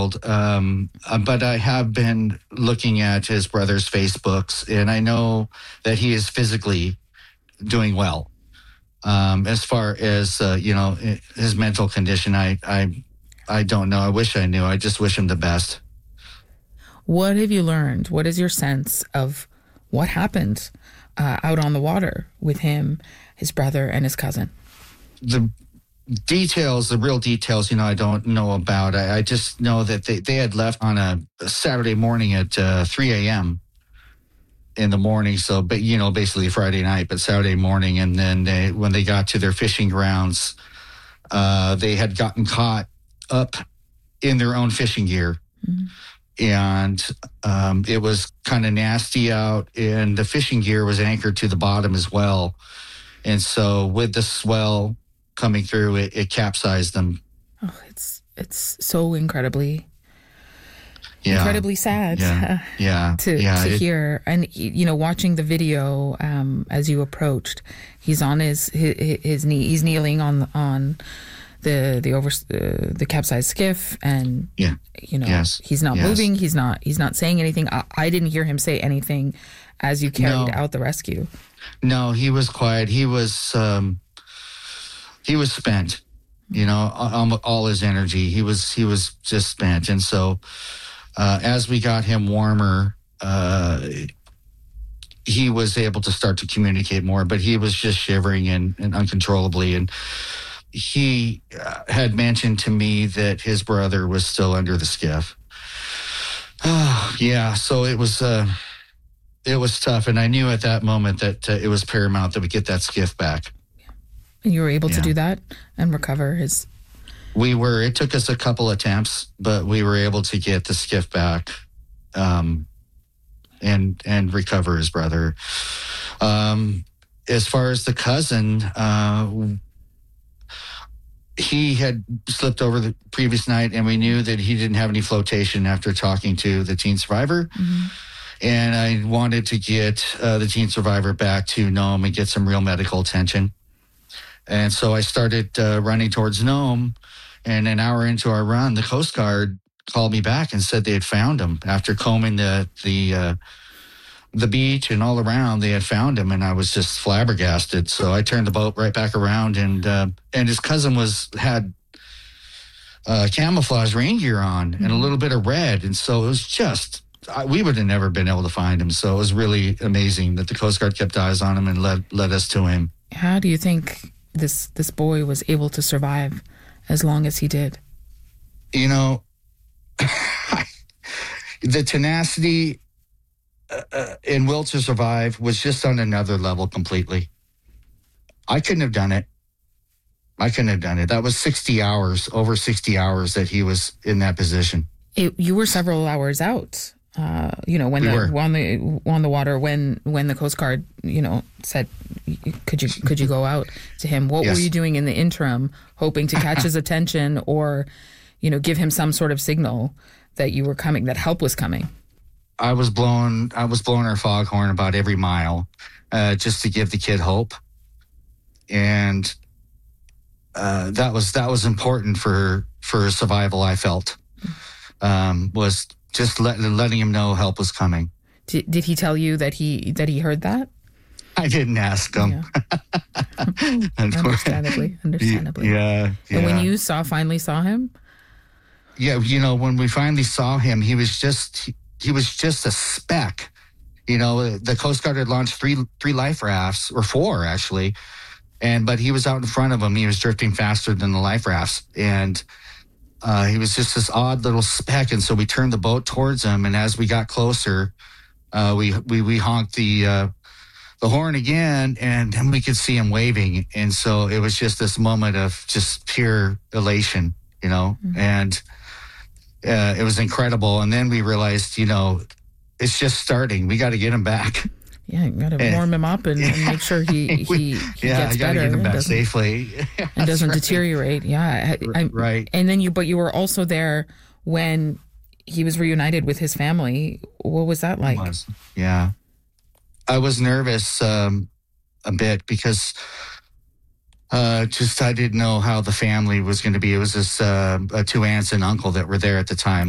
world. But I have been looking at his brother's Facebooks, and I know that he is physically doing well. As far as his mental condition, I don't know. I wish I knew. I just wish him the best. What have you learned? What is your sense of what happened out on the water with him, his brother, and his cousin? The details, the real details, I don't know about. I just know that they had left on a Saturday morning at 3 a.m. in the morning. So, but basically Friday night, but Saturday morning. And then when they got to their fishing grounds, they had gotten caught up in their own fishing gear. Mm-hmm. And it was kind of nasty out, and the fishing gear was anchored to the bottom as well. And so with the swell coming through, it capsized them. Oh, it's so incredibly sad to hear. And watching the video as you approached, he's on his knee, he's kneeling on the capsized skiff, and he's not moving, he's not saying anything. I didn't hear him say anything as you carried out the rescue. No, he was quiet. He was spent, all his energy. He was just spent. And so as we got him warmer, he was able to start to communicate more, but he was just shivering and uncontrollably. And he had mentioned to me that his brother was still under the skiff. Oh, yeah. So it was tough. And I knew at that moment that it was paramount that we get that skiff back. And you were able to do that and recover his... It took us a couple attempts, but we were able to get the skiff back and recover his brother. As far as the cousin, he had slipped over the previous night, and we knew that he didn't have any flotation after talking to the teen survivor. Mm-hmm. And I wanted to get the teen survivor back to Nome and get some real medical attention. And so I started running towards Nome, and an hour into our run, the Coast Guard called me back and said they had found him. After combing the beach and all around, they had found him, and I was just flabbergasted. So I turned the boat right back around, and his cousin had camouflage rain gear on and a little bit of red, and so it was just we would have never been able to find him. So it was really amazing that the Coast Guard kept eyes on him and led us to him. How do you think this boy was able to survive as long as he did? The tenacity and will to survive was just on another level completely. I couldn't have done it. That was 60 hours, over 60 hours that he was in that position. You were several hours out. On the water when the Coast Guard said could you go out to him? What were you doing in the interim, hoping to catch his attention or give him some sort of signal that you were coming, that help was coming? I was blowing our foghorn about every mile, just to give the kid hope, and that was important for survival. I felt was just letting him know help was coming. Did he tell you that he heard that? I didn't ask him. Yeah. Understandably. Yeah. And when you finally saw him? Yeah, when we finally saw him, he was just a speck. The Coast Guard had launched three life rafts, or four actually, but he was out in front of them. He was drifting faster than the life rafts, and he was just this odd little speck. And so we turned the boat towards him, and as we got closer, we honked the horn again, and then we could see him waving. And so it was just this moment of just pure elation, mm-hmm. And it was incredible. And then we realized, it's just starting. We got to get him back. Yeah, you got to warm him up and make sure he gets better. Get him back safely. And doesn't deteriorate. Yeah. Right. And then but you were also there when he was reunited with his family. What was that like? Yeah. I was nervous a bit because I didn't know how the family was going to be. It was this two aunts and uncle that were there at the time.